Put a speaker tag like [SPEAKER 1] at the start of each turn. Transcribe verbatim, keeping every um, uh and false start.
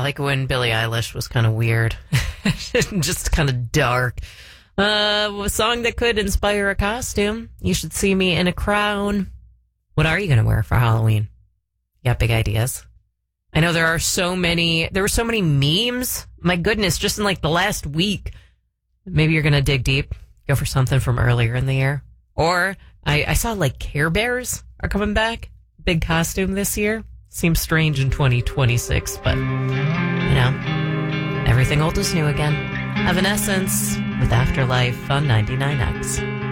[SPEAKER 1] like when Billie Eilish was kind of weird. Just kind of dark. Uh, a song that could inspire a costume. You should see me in a crown. What are you going to wear for Halloween? You got big ideas? I know there are so many, there were so many memes. My goodness, just in like the last week. Maybe you're going to dig deep, go for something from earlier in the year. Or I, I saw like Care Bears are coming back. Big costume this year. Seems strange in twenty twenty-six, but, you know, everything old is new again. Evanescence with Afterlife on ninety-nine X.